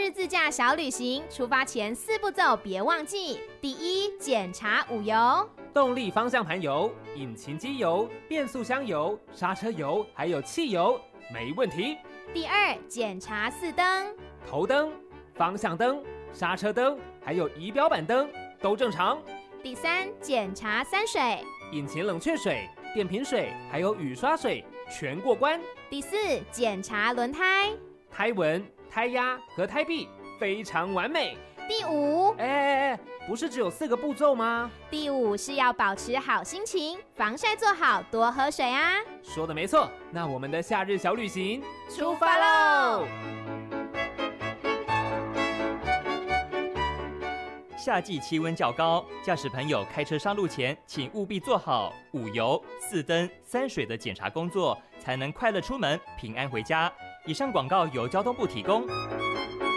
日自驾小旅行，出发前4步骤别忘记：第一，检查5油。 动力方向盘油、引擎机油、变速箱油、刹车油，还有汽油，没问题。 第二，检查4灯。 头灯、方向灯、刹车灯，还有仪表板灯都正常。 第三，检查3水。 引擎冷却水、电瓶水，还有雨刷水全过关。 第四，检查轮胎。 胎纹、胎压和胎壁非常完美。 第五， 不是只有4个步骤吗？ 第五是要保持好心情，防晒做好，多喝水啊。 说的没错，那我们的夏日小旅行出发喽！ 夏季气温较高，驾驶朋友开车上路前，请务必做好5油、4灯、3水的检查工作，才能快乐出门，平安回家。以上广告由交通部提供。